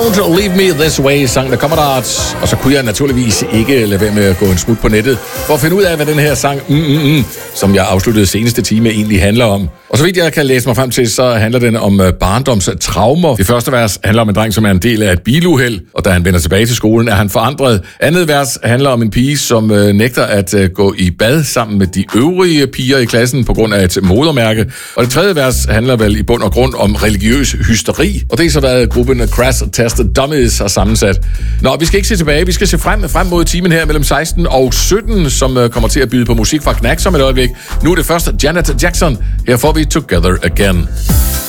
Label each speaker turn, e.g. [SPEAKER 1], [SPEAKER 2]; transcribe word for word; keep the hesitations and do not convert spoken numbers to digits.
[SPEAKER 1] Don't Leave Me This Way, sang der kommer der. Og så kunne jeg naturligvis ikke lade være med at gå en smut på nettet for at finde ud af, hvad den her sang, mm, mm, mm, som jeg afsluttede seneste time, egentlig handler om. Og så vidt jeg kan læse mig frem til, så handler den om barndomstraumer. Det første vers handler om en dreng, som er en del af et biluheld, og da han vender tilbage til skolen, er han forandret. Andet vers handler om en pige, som øh, nægter at øh, gå i bad sammen med de øvrige piger i klassen på grund af et modermærke. Og det tredje vers handler vel i bund og grund om religiøs hysteri. Og det er så, hvad gruppen Crash Test Dummies har sammensat. Nå, vi skal ikke se tilbage. Vi skal se frem, frem mod timen her mellem seksten og sytten, som øh, kommer til at byde på musik fra Knack som et øjeblik. Nu er det først Janet Jackson. Her får vi Together Again.